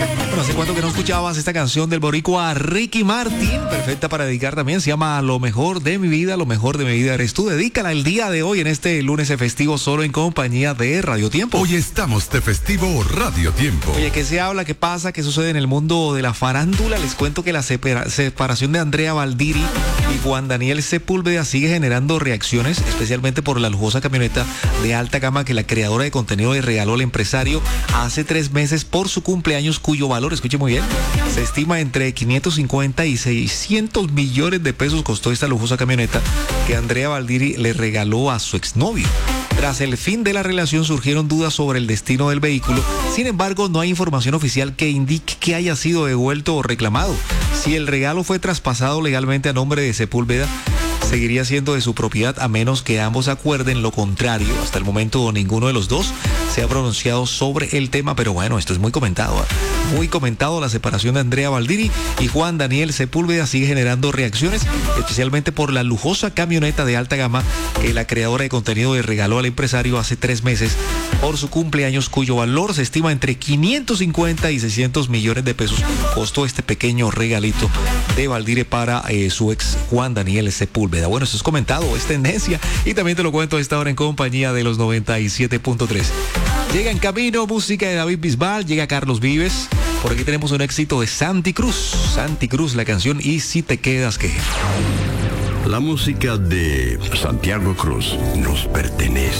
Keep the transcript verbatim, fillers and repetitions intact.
Bueno, ¿hace cuánto que no escuchabas esta canción del boricua Ricky Martin? Perfecta para dedicar también, se llama Lo mejor de mi vida, lo mejor de mi vida eres tú. Dedícala el día de hoy en este lunes de festivo solo en compañía de Radio Tiempo. Hoy estamos de festivo Radio Tiempo. Oye, ¿qué se habla? ¿Qué pasa? ¿Qué sucede en el mundo de la farándula? Les cuento que la separa- separación de Andrea Valdiri y Juan Daniel Sepúlveda sigue generando reacciones, especialmente por la lujosa camioneta de alta gama que la creadora de contenido le regaló al empresario hace tres meses por su cumpleaños, cuyo valor, escuche muy bien, se estima entre quinientos cincuenta y seiscientos millones de pesos costó esta lujosa camioneta que Andrea Valdiri le regaló a su exnovio. Tras el fin de la relación surgieron dudas sobre el destino del vehículo. Sin embargo, no hay información oficial que indique que haya sido devuelto o reclamado. Si el regalo fue traspasado legalmente a nombre de Sepúlveda, seguiría siendo de su propiedad a menos que ambos acuerden lo contrario. Hasta el momento ninguno de los dos se ha pronunciado sobre el tema, pero bueno, esto es muy comentado, ¿eh? Muy comentado. La separación de Andrea Valdiri y Juan Daniel Sepúlveda sigue generando reacciones, especialmente por la lujosa camioneta de alta gama que la creadora de contenido le regaló al empresario hace tres meses por su cumpleaños, cuyo valor se estima entre quinientos cincuenta y seiscientos millones de pesos. Costó este pequeño regalito de Valdiri para eh, su ex Juan Daniel Sepúlveda. Bueno, esto es comentado, es tendencia y también te lo cuento a esta hora en compañía de los noventa y siete punto tres. Llega en camino música de David Bisbal, llega Carlos Vives. Por aquí tenemos un éxito de Santi Cruz. Santi Cruz, la canción Y si te quedas, ¿qué? La música de Santiago Cruz nos pertenece.